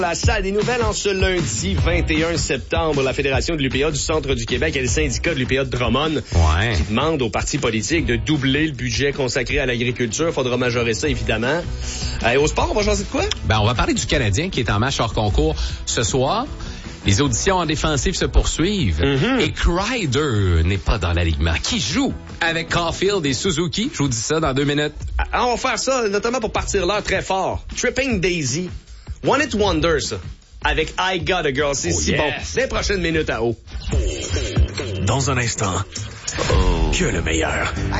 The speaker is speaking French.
La salle des nouvelles en ce lundi 21 septembre, la Fédération de l'UPA du Centre du Québec et le syndicat de l'UPA de Drummond qui demandent aux partis politiques de doubler le budget consacré à l'agriculture. Faudra majorer ça, évidemment. Au sport, on va changer de quoi? On va parler du Canadien qui est en match hors concours ce soir. Les auditions en défensive se poursuivent. Et Kreider n'est pas dans l'alignement. Qui joue avec Caulfield et Suzuki? Je vous dis ça dans 2 minutes. On va faire ça, notamment pour partir l'heure très fort. Tripping Daisy. One It Wonder, ça. Avec I Got a Girl. C'est si bon. Des prochaines minutes à haut. Dans un instant, que le meilleur.